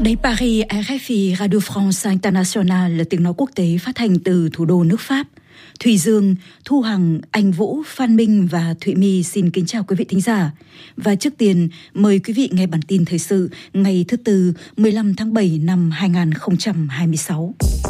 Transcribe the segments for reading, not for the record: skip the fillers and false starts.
Đài Paris, RFI, Radio France International là tiếng nói quốc tế phát hành từ thủ đô nước Pháp. Thùy Dương, Thu Hằng, Anh Vũ, Phan Minh và Thụy My xin kính chào quý vị thính giả. Và trước tiên, mời quý vị nghe bản tin thời sự ngày thứ Tư, 15 tháng 7 năm 2026.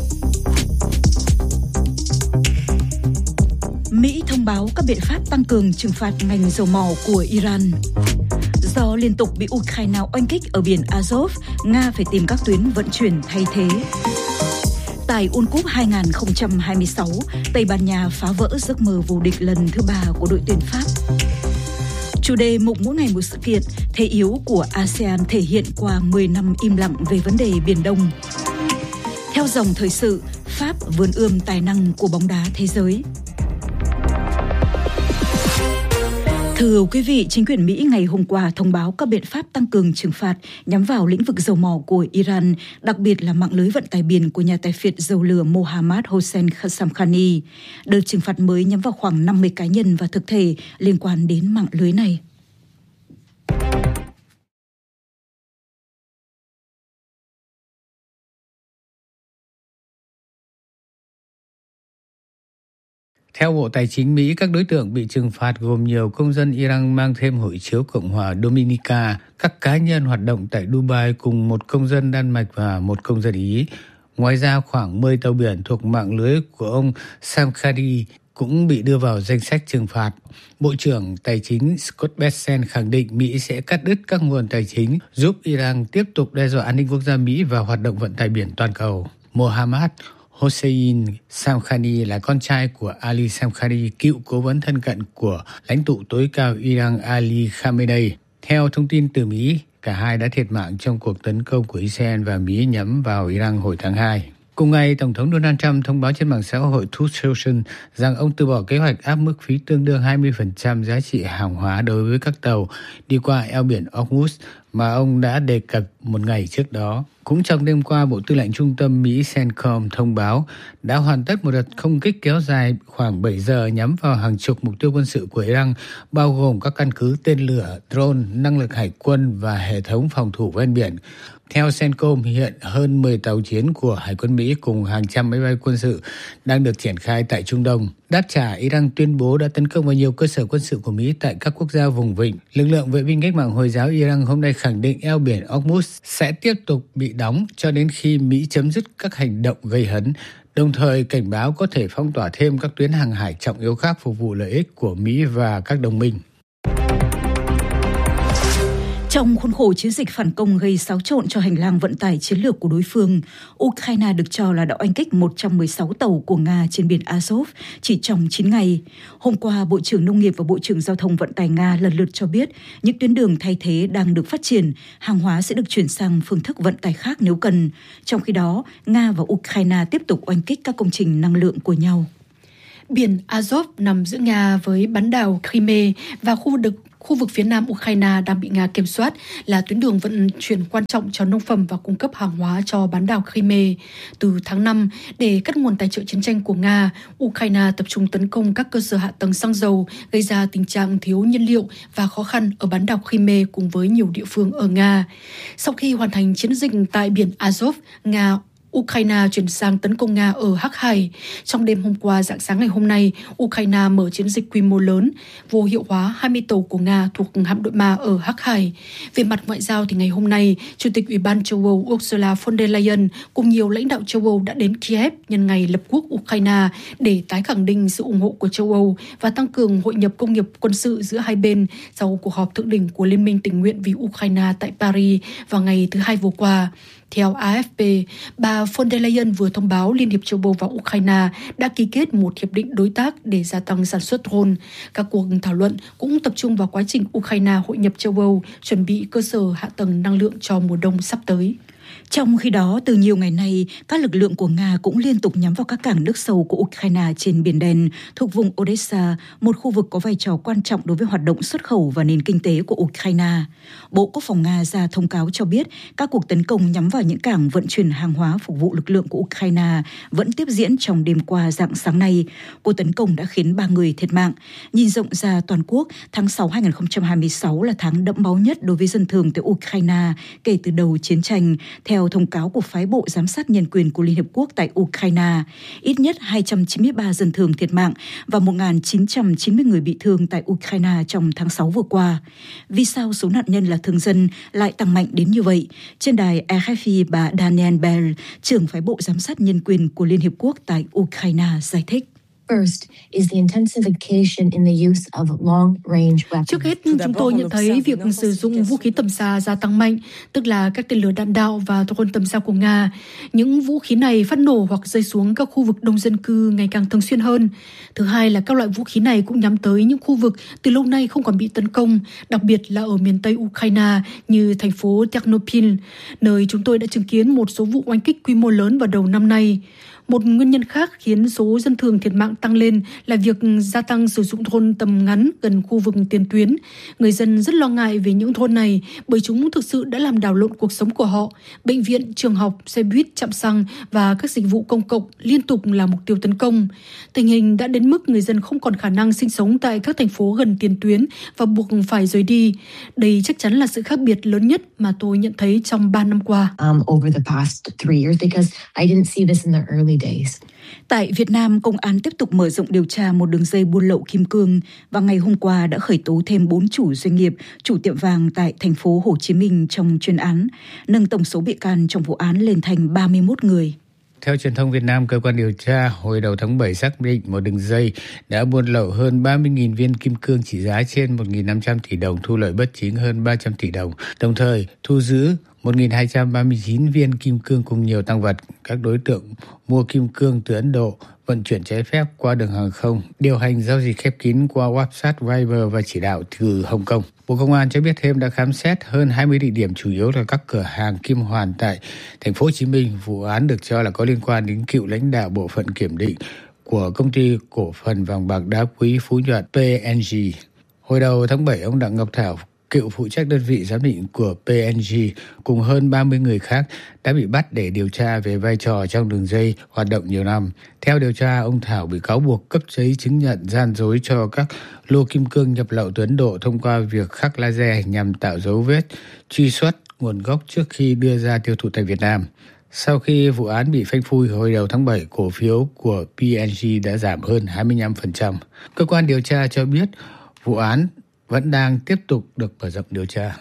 Mỹ thông báo các biện pháp tăng cường trừng phạt ngành dầu mỏ của Iran. Do liên tục bị Ukraine oanh kích ở biển Azov, Nga phải tìm các tuyến vận chuyển thay thế. Tại World Cup 2026, Tây Ban Nha phá vỡ giấc mơ vô địch lần thứ 3 của đội tuyển Pháp. Chủ đề mục mỗi ngày một sự kiện, thế yếu của ASEAN thể hiện qua 10 năm im lặng về vấn đề Biển Đông. Theo dòng thời sự, Pháp vươn ươm tài năng của bóng đá thế giới. Thưa quý vị, chính quyền Mỹ ngày hôm qua thông báo các biện pháp tăng cường trừng phạt nhắm vào lĩnh vực dầu mỏ của Iran, đặc biệt là mạng lưới vận tải biển của nhà tài phiệt dầu lửa Mohammad Hossein Khassamkhani. Đợt trừng phạt mới nhắm vào khoảng 50 cá nhân và thực thể liên quan đến mạng lưới này. Theo Bộ Tài chính Mỹ, các đối tượng bị trừng phạt gồm nhiều công dân Iran mang thêm hộ chiếu Cộng hòa Dominica, các cá nhân hoạt động tại Dubai cùng một công dân Đan Mạch và một công dân Ý. Ngoài ra, khoảng 10 tàu biển thuộc mạng lưới của ông Samkhani cũng bị đưa vào danh sách trừng phạt. Bộ trưởng Tài chính Scott Bessent khẳng định Mỹ sẽ cắt đứt các nguồn tài chính giúp Iran tiếp tục đe dọa an ninh quốc gia Mỹ và hoạt động vận tải biển toàn cầu. Mohammad Hossein Samkhani là con trai của Ali Samkhani, cựu cố vấn thân cận của lãnh tụ tối cao Iran Ali Khamenei. Theo thông tin từ Mỹ, cả hai đã thiệt mạng trong cuộc tấn công của Israel và Mỹ nhắm vào Iran hồi tháng 2. Cùng ngày, Tổng thống Donald Trump thông báo trên mạng xã hội Truth Social rằng ông từ bỏ kế hoạch áp mức phí tương đương 20% giá trị hàng hóa đối với các tàu đi qua eo biển Hormuz mà ông đã đề cập một ngày trước đó. Cũng trong đêm qua, Bộ Tư lệnh Trung tâm Mỹ CENTCOM thông báo đã hoàn tất một đợt không kích kéo dài khoảng 7 giờ nhắm vào hàng chục mục tiêu quân sự của Iran, bao gồm các căn cứ tên lửa, drone, năng lực hải quân và hệ thống phòng thủ ven biển. Theo CENTCOM, hiện hơn 10 tàu chiến của Hải quân Mỹ cùng hàng trăm máy bay quân sự đang được triển khai tại Trung Đông. Đáp trả, Iran tuyên bố đã tấn công vào nhiều cơ sở quân sự của Mỹ tại các quốc gia vùng vịnh. Lực lượng vệ binh cách mạng Hồi giáo Iran hôm nay khẳng định eo biển Hormuz sẽ tiếp tục bị đóng cho đến khi Mỹ chấm dứt các hành động gây hấn, đồng thời cảnh báo có thể phong tỏa thêm các tuyến hàng hải trọng yếu khác phục vụ lợi ích của Mỹ và các đồng minh. Trong khuôn khổ chiến dịch phản công gây xáo trộn cho hành lang vận tải chiến lược của đối phương, Ukraine được cho là đã oanh kích 116 tàu của Nga trên biển Azov chỉ trong 9 ngày. Hôm qua, Bộ trưởng Nông nghiệp và Bộ trưởng Giao thông Vận tải Nga lần lượt cho biết những tuyến đường thay thế đang được phát triển, hàng hóa sẽ được chuyển sang phương thức vận tải khác nếu cần. Trong khi đó, Nga và Ukraine tiếp tục oanh kích các công trình năng lượng của nhau. Biển Azov nằm giữa Nga với bán đảo Crimea và khu vực phía nam Ukraine đang bị Nga kiểm soát, là tuyến đường vận chuyển quan trọng cho nông phẩm và cung cấp hàng hóa cho bán đảo Crimea. Từ tháng 5, để cắt nguồn tài trợ chiến tranh của Nga, Ukraine tập trung tấn công các cơ sở hạ tầng xăng dầu, gây ra tình trạng thiếu nhiên liệu và khó khăn ở bán đảo Crimea cùng với nhiều địa phương ở Nga. Sau khi hoàn thành chiến dịch tại biển Azov, Ukraine chuyển sang tấn công Nga ở Hắc Hải. Trong đêm hôm qua, rạng sáng ngày hôm nay, Ukraine mở chiến dịch quy mô lớn, vô hiệu hóa 20 tàu của Nga thuộc hạm đội Ma ở Hắc Hải. Về mặt ngoại giao thì ngày hôm nay, Chủ tịch Ủy ban châu Âu Ursula von der Leyen cùng nhiều lãnh đạo châu Âu đã đến Kiev nhân ngày lập quốc Ukraine để tái khẳng định sự ủng hộ của châu Âu và tăng cường hội nhập công nghiệp quân sự giữa hai bên sau cuộc họp thượng đỉnh của Liên minh tình nguyện vì Ukraine tại Paris vào ngày thứ Hai vừa qua. Theo AFP, bà von der Leyen vừa thông báo Liên hiệp châu Âu và Ukraine đã ký kết một hiệp định đối tác để gia tăng sản xuất drone. Các cuộc thảo luận cũng tập trung vào quá trình Ukraine hội nhập châu Âu, chuẩn bị cơ sở hạ tầng năng lượng cho mùa đông sắp tới. Trong khi đó, từ nhiều ngày nay, các lực lượng của Nga cũng liên tục nhắm vào các cảng nước sâu của Ukraine trên Biển Đen, thuộc vùng Odessa, một khu vực có vai trò quan trọng đối với hoạt động xuất khẩu và nền kinh tế của Ukraine. Bộ Quốc phòng Nga ra thông cáo cho biết các cuộc tấn công nhắm vào những cảng vận chuyển hàng hóa phục vụ lực lượng của Ukraine vẫn tiếp diễn trong đêm qua rạng sáng nay. Cuộc tấn công đã khiến 3 người thiệt mạng. Nhìn rộng ra toàn quốc, tháng 6 2026 là tháng đẫm máu nhất đối với dân thường tại Ukraine kể từ đầu chiến tranh, Theo thông cáo của phái bộ giám sát nhân quyền của Liên Hợp Quốc tại Ukraine, ít nhất 293 dân thường thiệt mạng và 1.990 người bị thương tại Ukraine trong tháng 6 vừa qua. Vì sao số nạn nhân là thường dân lại tăng mạnh đến như vậy? Trên đài RFI, bà Danielle Bell, trưởng phái bộ giám sát nhân quyền của Liên Hợp Quốc tại Ukraine, giải thích. Trước hết, chúng tôi nhận thấy việc sử dụng vũ khí tầm xa gia tăng mạnh, tức là các tên lửa đạn đạo và drone tầm xa của Nga. Những vũ khí này phát nổ hoặc rơi xuống các khu vực đông dân cư ngày càng thường xuyên hơn. Thứ hai là các loại vũ khí này cũng nhắm tới những khu vực từ lâu nay không còn bị tấn công, đặc biệt là ở miền Tây Ukraine như thành phố Ternopil, nơi chúng tôi đã chứng kiến một số vụ oanh kích quy mô lớn vào đầu năm nay. Một nguyên nhân khác khiến số dân thường thiệt mạng tăng lên là việc gia tăng sử dụng drone tầm ngắn gần khu vực tiền tuyến. Người dân rất lo ngại về những drone này bởi chúng thực sự đã làm đảo lộn cuộc sống của họ. Bệnh viện, trường học, xe buýt, trạm xăng và các dịch vụ công cộng liên tục là mục tiêu tấn công. Tình hình đã đến mức người dân không còn khả năng sinh sống tại các thành phố gần tiền tuyến và buộc phải rời đi. Đây chắc chắn là sự khác biệt lớn nhất mà tôi nhận thấy trong 3 năm qua. Tại Việt Nam, công an tiếp tục mở rộng điều tra một đường dây buôn lậu kim cương và ngày hôm qua đã khởi tố thêm 4 chủ doanh nghiệp, chủ tiệm vàng tại thành phố Hồ Chí Minh trong chuyên án, nâng tổng số bị can trong vụ án lên thành 31 người. Theo truyền thông Việt Nam, cơ quan điều tra hồi đầu tháng 7 xác định một đường dây đã buôn lậu hơn 30.000 viên kim cương trị giá trên 1.500 tỷ đồng, thu lợi bất chính hơn 300 tỷ đồng, đồng thời thu giữ 1.239 viên kim cương cùng nhiều tang vật. Các đối tượng mua kim cương từ Ấn Độ, vận chuyển trái phép qua đường hàng không, điều hành giao dịch khép kín qua website Viber và chỉ đạo từ Hồng Kông. Bộ Công an cho biết thêm đã khám xét hơn 20 địa điểm, chủ yếu là các cửa hàng kim hoàn tại thành phố Hồ Chí Minh. Vụ án được cho là có liên quan đến cựu lãnh đạo bộ phận kiểm định của công ty cổ phần vàng bạc đá quý Phú Nhuận PNG. Hồi đầu tháng 7, ông Đặng Ngọc Thảo, cựu phụ trách đơn vị giám định của PNG cùng hơn 30 người khác đã bị bắt để điều tra về vai trò trong đường dây hoạt động nhiều năm. Theo điều tra, ông Thảo bị cáo buộc cấp giấy chứng nhận gian dối cho các lô kim cương nhập lậu từ Ấn Độ thông qua việc khắc laser nhằm tạo dấu vết truy xuất nguồn gốc trước khi đưa ra tiêu thụ tại Việt Nam. Sau khi vụ án bị phanh phui hồi đầu tháng 7, cổ phiếu của PNG đã giảm hơn 25%. Cơ quan điều tra cho biết vụ án vẫn đang tiếp tục được mở rộng điều tra.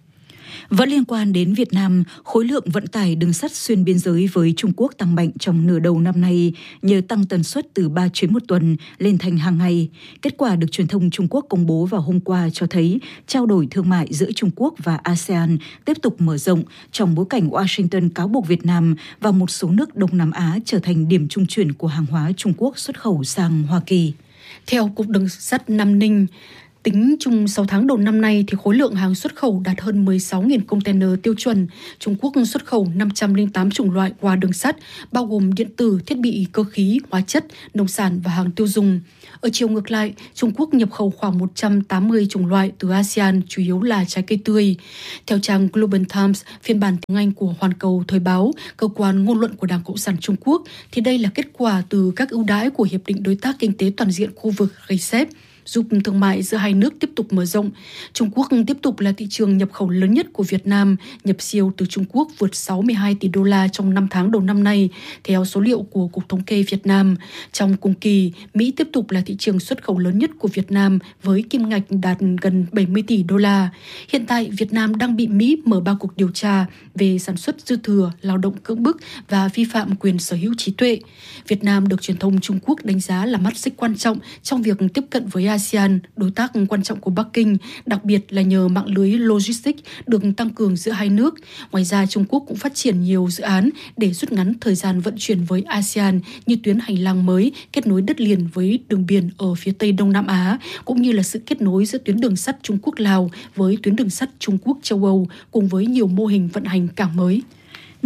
Vẫn liên quan đến Việt Nam, khối lượng vận tải đường sắt xuyên biên giới với Trung Quốc tăng mạnh trong nửa đầu năm nay nhờ tăng tần suất từ 3 chuyến một tuần lên thành hàng ngày. Kết quả được truyền thông Trung Quốc công bố vào hôm qua cho thấy trao đổi thương mại giữa Trung Quốc và ASEAN tiếp tục mở rộng trong bối cảnh Washington cáo buộc Việt Nam và một số nước Đông Nam Á trở thành điểm trung chuyển của hàng hóa Trung Quốc xuất khẩu sang Hoa Kỳ. Theo Cục Đường sắt Nam Ninh, tính chung 6 tháng đầu năm nay thì khối lượng hàng xuất khẩu đạt hơn 16.000 container tiêu chuẩn. Trung Quốc xuất khẩu 508 chủng loại qua đường sắt, bao gồm điện tử, thiết bị cơ khí, hóa chất, nông sản và hàng tiêu dùng. Ở chiều ngược lại, Trung Quốc nhập khẩu khoảng 180 chủng loại từ ASEAN, chủ yếu là trái cây tươi. Theo trang Global Times, phiên bản tiếng Anh của Hoàn Cầu Thời báo, cơ quan ngôn luận của Đảng Cộng sản Trung Quốc, thì đây là kết quả từ các ưu đãi của Hiệp định Đối tác Kinh tế Toàn diện khu vực RCEP, giúp thương mại giữa hai nước tiếp tục mở rộng. Trung Quốc tiếp tục là thị trường nhập khẩu lớn nhất của Việt Nam, nhập siêu từ Trung Quốc vượt 62 tỷ đô la trong 5 tháng đầu năm nay, theo số liệu của Cục Thống kê Việt Nam. Trong cùng kỳ, Mỹ tiếp tục là thị trường xuất khẩu lớn nhất của Việt Nam với kim ngạch đạt gần 70 tỷ đô la. Hiện tại, Việt Nam đang bị Mỹ mở 3 cuộc điều tra về sản xuất dư thừa, lao động cưỡng bức và vi phạm quyền sở hữu trí tuệ. Việt Nam được truyền thông Trung Quốc đánh giá là mắt xích quan trọng trong việc tiếp cận với ASEAN, đối tác quan trọng của Bắc Kinh, đặc biệt là nhờ mạng lưới logistics được tăng cường giữa hai nước. Ngoài ra, Trung Quốc cũng phát triển nhiều dự án để rút ngắn thời gian vận chuyển với ASEAN như tuyến hành lang mới kết nối đất liền với đường biển ở phía Tây Đông Nam Á, cũng như là sự kết nối giữa tuyến đường sắt Trung Quốc-Lào với tuyến đường sắt Trung Quốc-châu Âu, cùng với nhiều mô hình vận hành cảng mới.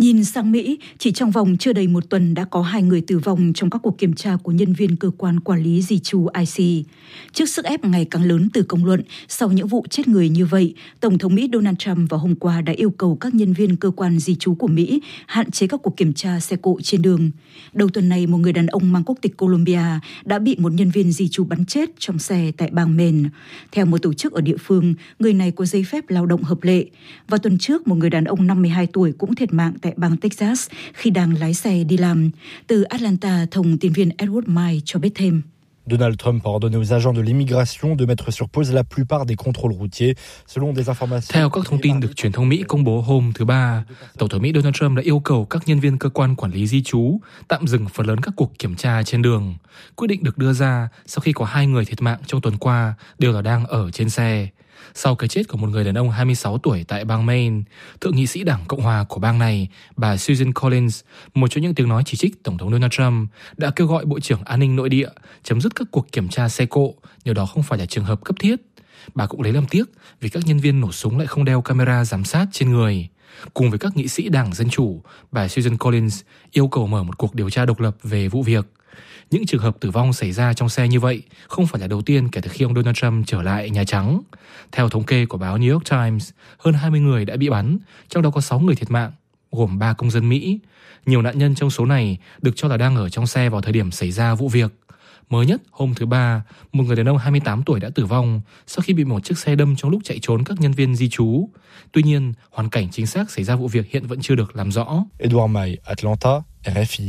Nhìn sang Mỹ, chỉ trong vòng chưa đầy một tuần đã có 2 người tử vong trong các cuộc kiểm tra của nhân viên cơ quan quản lý di trú ICE. Trước sức ép ngày càng lớn từ công luận sau những vụ chết người như vậy, Tổng thống Mỹ Donald Trump vào hôm qua đã yêu cầu các nhân viên cơ quan di trú của Mỹ hạn chế các cuộc kiểm tra xe cộ trên đường. Đầu tuần này, một người đàn ông mang quốc tịch Colombia đã bị một nhân viên di trú bắn chết trong xe tại bang Maine. Theo một tổ chức ở địa phương, người này có giấy phép lao động hợp lệ. Và tuần trước, một người đàn ông 52 tuổi cũng thiệt mạng tại bang Texas khi đang lái xe đi làm. Từ Atlanta, thông tin viên Edward Mai cho biết thêm. Donald Trump a ordonné aux agents de l'immigration de mettre sur pause la plupart des contrôles routiers, selon des informations. Theo các thông tin được truyền thông Mỹ công bố hôm thứ Ba, Tổng thống Mỹ Donald Trump đã yêu cầu các nhân viên cơ quan quản lý di trú tạm dừng phần lớn các cuộc kiểm tra trên đường. Quyết định được đưa ra sau khi có 2 người thiệt mạng trong tuần qua đều là đang ở trên xe. Sau cái chết của một người đàn ông 26 tuổi tại bang Maine, thượng nghị sĩ Đảng Cộng hòa của bang này, bà Susan Collins, một trong những tiếng nói chỉ trích Tổng thống Donald Trump, đã kêu gọi Bộ trưởng An ninh Nội địa chấm dứt các cuộc kiểm tra xe cộ nếu đó không phải là trường hợp cấp thiết. Bà cũng lấy làm tiếc vì các nhân viên nổ súng lại không đeo camera giám sát trên người. Cùng với các nghị sĩ Đảng Dân Chủ, bà Susan Collins yêu cầu mở một cuộc điều tra độc lập về vụ việc. Những trường hợp tử vong xảy ra trong xe như vậy không phải là đầu tiên kể từ khi ông Donald Trump trở lại Nhà Trắng. Theo thống kê của báo New York Times, hơn 20 người đã bị bắn, trong đó có 6 người thiệt mạng, gồm 3 công dân Mỹ. Nhiều nạn nhân trong số này được cho là đang ở trong xe vào thời điểm xảy ra vụ việc. Mới nhất, hôm thứ Ba, một người đàn ông 28 tuổi đã tử vong sau khi bị một chiếc xe đâm trong lúc chạy trốn các nhân viên di trú. Tuy nhiên, hoàn cảnh chính xác xảy ra vụ việc hiện vẫn chưa được làm rõ. Edward Mai, Atlanta, RFI.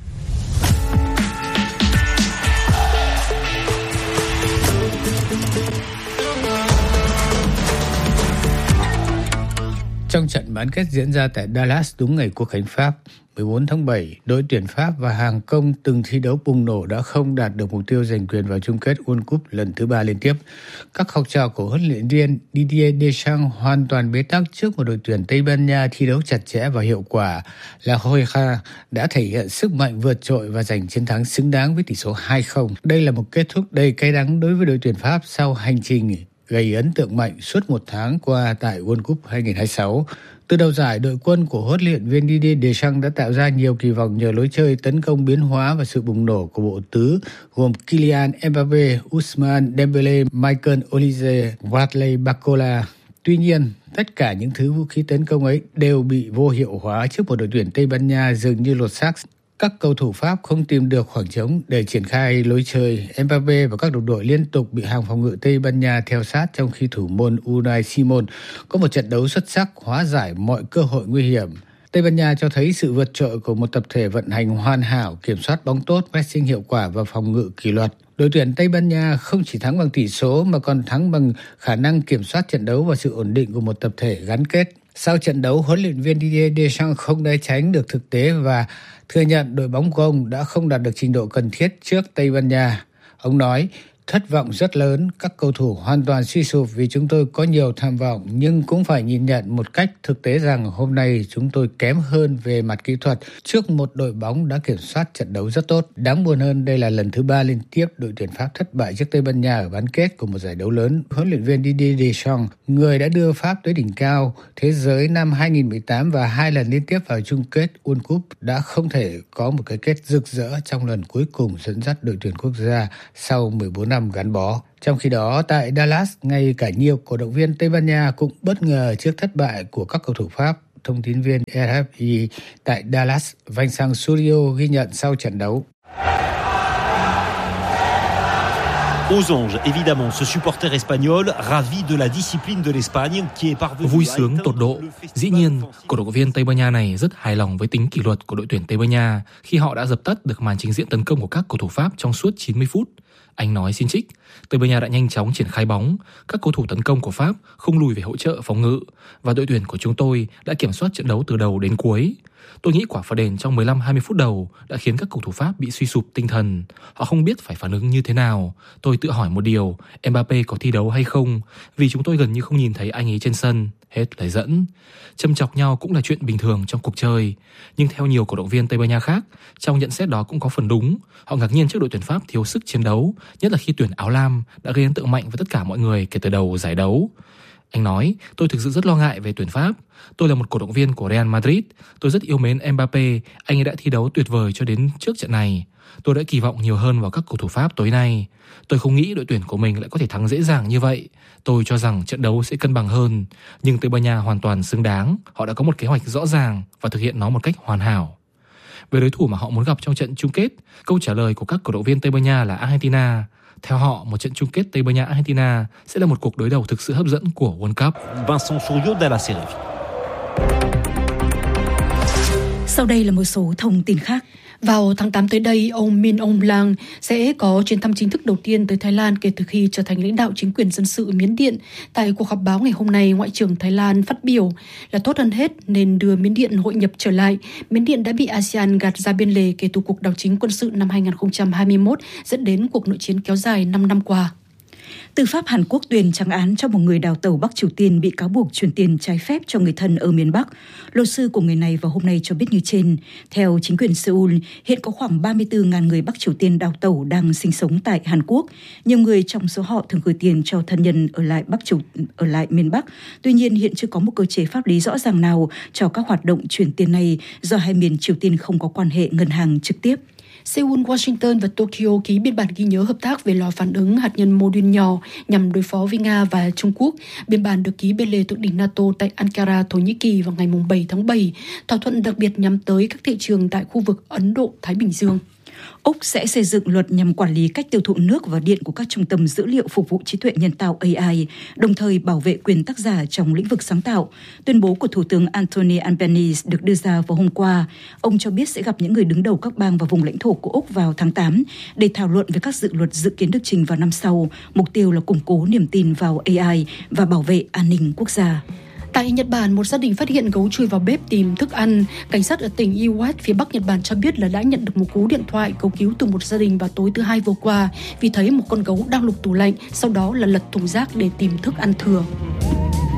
Trong trận bán kết diễn ra tại Dallas đúng ngày Quốc khánh Pháp 14 tháng 7, đội tuyển Pháp và Hàng Công từng thi đấu bùng nổ đã không đạt được mục tiêu giành quyền vào chung kết World Cup lần thứ 3 liên tiếp. Các học trò của huấn luyện viên Didier Deschamps hoàn toàn bế tắc trước một đội tuyển Tây Ban Nha thi đấu chặt chẽ và hiệu quả. La Rioja đã thể hiện sức mạnh vượt trội và giành chiến thắng xứng đáng với tỷ số 2-0. Đây là một kết thúc đầy cay đắng đối với đội tuyển Pháp sau hành trình gây ấn tượng mạnh suốt một tháng qua tại World Cup 2026. Từ đầu giải, đội quân của huấn luyện viên Didier Deschamps đã tạo ra nhiều kỳ vọng nhờ lối chơi tấn công biến hóa và sự bùng nổ của bộ tứ gồm Kylian Mbappé, Ousmane Dembélé, Michael Olise, Bradley Barcola. Tuy nhiên, tất cả những thứ vũ khí tấn công ấy đều bị vô hiệu hóa trước một đội tuyển Tây Ban Nha dường như lột xác. Các cầu thủ Pháp không tìm được khoảng trống để triển khai lối chơi. Mbappé và các đồng đội liên tục bị hàng phòng ngự Tây Ban Nha theo sát, trong khi thủ môn Unai Simon có một trận đấu xuất sắc hóa giải mọi cơ hội nguy hiểm. Tây Ban Nha cho thấy sự vượt trội của một tập thể vận hành hoàn hảo, kiểm soát bóng tốt, pressing hiệu quả và phòng ngự kỷ luật. Đội tuyển Tây Ban Nha không chỉ thắng bằng tỷ số mà còn thắng bằng khả năng kiểm soát trận đấu và sự ổn định của một tập thể gắn kết. Sau trận đấu, huấn luyện viên Didier Deschamps không né tránh được thực tế và thừa nhận đội bóng của ông đã không đạt được trình độ cần thiết trước Tây Ban Nha. Ông nói, thất vọng rất lớn, các cầu thủ hoàn toàn suy sụp vì chúng tôi có nhiều tham vọng, nhưng cũng phải nhìn nhận một cách thực tế rằng hôm nay chúng tôi kém hơn về mặt kỹ thuật trước một đội bóng đã kiểm soát trận đấu rất tốt. Đáng buồn hơn, đây là lần thứ 3 liên tiếp đội tuyển Pháp thất bại trước Tây Ban Nha ở bán kết của một giải đấu lớn. Huấn luyện viên Didier Deschamps, người đã đưa Pháp tới đỉnh cao thế giới năm 2018 và 2 lần liên tiếp vào chung kết World Cup, đã không thể có một cái kết rực rỡ trong lần cuối cùng dẫn dắt đội tuyển quốc gia sau 14 năm gắn bó. Trong khi đó, tại Dallas, ngay cả nhiều cổ động viên Tây Ban Nha cũng bất ngờ trước thất bại của các cầu thủ Pháp. Thông tin viên RFI tại Dallas, Vincent Surio ghi nhận sau trận đấu. Aux anges, évidemment, ce supporter espagnol ravi de la discipline de l'Espagne qui est parvenu. Vui sướng tột độ. Dĩ nhiên, cổ động viên Tây Ban Nha này rất hài lòng với tính kỷ luật của đội tuyển Tây Ban Nha khi họ đã dập tắt được màn trình diễn tấn công của các cầu thủ Pháp trong suốt 90 phút. Anh nói xin trích, Tây Ban Nha đã nhanh chóng triển khai bóng, các cầu thủ tấn công của Pháp không lùi về hỗ trợ phòng ngự và đội tuyển của chúng tôi đã kiểm soát trận đấu từ đầu đến cuối. Tôi nghĩ quả phạt đền trong 15-20 phút đầu đã khiến các cầu thủ Pháp bị suy sụp tinh thần. Họ không biết phải phản ứng như thế nào. Tôi tự hỏi một điều, Mbappé có thi đấu hay không? Vì chúng tôi gần như không nhìn thấy anh ấy trên sân. Hết lời dẫn. Châm chọc nhau cũng là chuyện bình thường trong cuộc chơi. Nhưng theo nhiều cổ động viên Tây Ban Nha khác, trong nhận xét đó cũng có phần đúng. Họ ngạc nhiên trước đội tuyển Pháp thiếu sức chiến đấu, nhất là khi tuyển áo lam đã gây ấn tượng mạnh với tất cả mọi người kể từ đầu giải đấu. Anh nói, tôi thực sự rất lo ngại về tuyển Pháp. Tôi là một cổ động viên của Real Madrid. Tôi rất yêu mến Mbappé. Anh ấy đã thi đấu tuyệt vời cho đến trước trận này. Tôi đã kỳ vọng nhiều hơn vào các cầu thủ Pháp tối nay. Tôi không nghĩ đội tuyển của mình lại có thể thắng dễ dàng như vậy. Tôi cho rằng trận đấu sẽ cân bằng hơn. Nhưng Tây Ban Nha hoàn toàn xứng đáng. Họ đã có một kế hoạch rõ ràng và thực hiện nó một cách hoàn hảo. Về đối thủ mà họ muốn gặp trong trận chung kết, câu trả lời của các cổ động viên Tây Ban Nha là Argentina. Theo họ, một trận chung kết Tây Ban Nha-Argentina sẽ là một cuộc đối đầu thực sự hấp dẫn của World Cup. Vincent Souriau de la Série. Sau đây là một số thông tin khác. Vào tháng 8 tới đây, ông Min Aung Hlaing sẽ có chuyến thăm chính thức đầu tiên tới Thái Lan kể từ khi trở thành lãnh đạo chính quyền dân sự Miến Điện. Tại cuộc họp báo ngày hôm nay, Ngoại trưởng Thái Lan phát biểu là tốt hơn hết nên đưa Miến Điện hội nhập trở lại. Miến Điện đã bị ASEAN gạt ra bên lề kể từ cuộc đảo chính quân sự năm 2021 dẫn đến cuộc nội chiến kéo dài 5 năm qua. Tư pháp Hàn Quốc tuyên trắng án cho một người đào tẩu Bắc Triều Tiên bị cáo buộc chuyển tiền trái phép cho người thân ở miền Bắc. Luật sư của người này vào hôm nay cho biết như trên. Theo chính quyền Seoul, hiện có khoảng 34.000 người Bắc Triều Tiên đào tẩu đang sinh sống tại Hàn Quốc. Nhiều người trong số họ thường gửi tiền cho thân nhân ở lại miền Bắc. Tuy nhiên, hiện chưa có một cơ chế pháp lý rõ ràng nào cho các hoạt động chuyển tiền này do hai miền Triều Tiên không có quan hệ ngân hàng trực tiếp. Seoul, Washington và Tokyo ký biên bản ghi nhớ hợp tác về lò phản ứng hạt nhân mô đun nhỏ nhằm đối phó với Nga và Trung Quốc. Biên bản được ký bên lề thượng đỉnh NATO tại Ankara, Thổ Nhĩ Kỳ vào ngày 7 tháng 7. Thỏa thuận đặc biệt nhắm tới các thị trường tại khu vực Ấn Độ-Thái Bình Dương. Úc sẽ xây dựng luật nhằm quản lý cách tiêu thụ nước và điện của các trung tâm dữ liệu phục vụ trí tuệ nhân tạo AI, đồng thời bảo vệ quyền tác giả trong lĩnh vực sáng tạo. Tuyên bố của Thủ tướng Anthony Albanese được đưa ra vào hôm qua. Ông cho biết sẽ gặp những người đứng đầu các bang và vùng lãnh thổ của Úc vào tháng 8 để thảo luận về các dự luật dự kiến được trình vào năm sau. Mục tiêu là củng cố niềm tin vào AI và bảo vệ an ninh quốc gia. Tại Nhật Bản, một gia đình phát hiện gấu chui vào bếp tìm thức ăn. Cảnh sát ở tỉnh Iwate, phía Bắc Nhật Bản cho biết là đã nhận được một cú điện thoại cầu cứu từ một gia đình vào tối thứ Hai vừa qua vì thấy một con gấu đang lục tủ lạnh, sau đó là lật thùng rác để tìm thức ăn thừa.